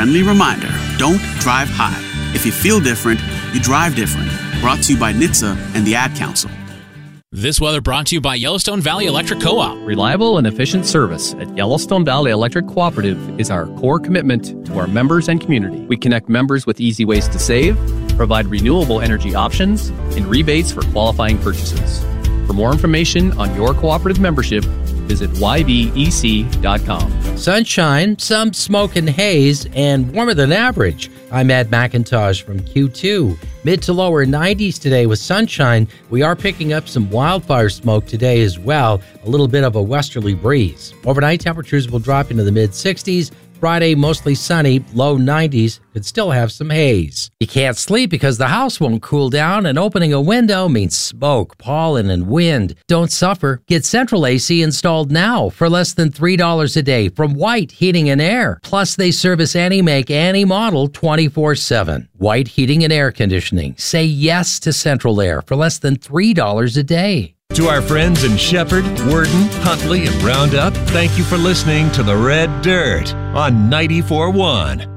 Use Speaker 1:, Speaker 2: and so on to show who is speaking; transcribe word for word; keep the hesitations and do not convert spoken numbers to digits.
Speaker 1: friendly reminder, don't drive high. If you feel different, you drive different. Brought to you by N H T S A and the Ad Council.
Speaker 2: This weather brought to you by Yellowstone Valley Electric Co-op.
Speaker 3: Reliable and efficient service at Yellowstone Valley Electric Cooperative is our core commitment to our members and community. We connect members with easy ways to save, provide renewable energy options, and rebates for qualifying purchases. For more information on your cooperative membership, visit y v e c dot com.
Speaker 4: Sunshine, some smoke and haze, and warmer than average. I'm Ed McIntosh from Q two. Mid to lower nineties today with sunshine. We are picking up some wildfire smoke today as well. A little bit of a westerly breeze. Overnight temperatures will drop into the mid sixties. Friday, mostly sunny, low nineties, could still have some haze. You can't sleep because the house won't cool down, and opening a window means smoke, pollen, and wind. Don't suffer. Get Central A C installed now for less than three dollars a day from White Heating and Air. Plus, they service any make, any model twenty-four seven. White Heating and Air Conditioning. Say yes to Central Air for less than three dollars a day.
Speaker 5: To our friends in Shepherd, Worden, Huntley, and Roundup, thank you for listening to The Red Dirt on ninety-four point one.